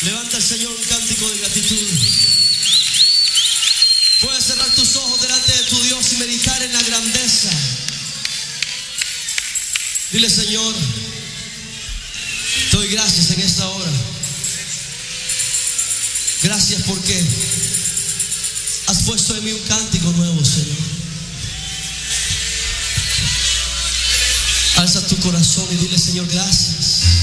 Levanta al Señor un cántico de gratitud. Puedes cerrar tus ojos delante de tu Dios y meditar en la grandeza. Dile: Señor, te doy gracias en esta hora. Gracias porque has puesto en mí un cántico nuevo, Señor. Alza tu corazón y dile: Señor, gracias.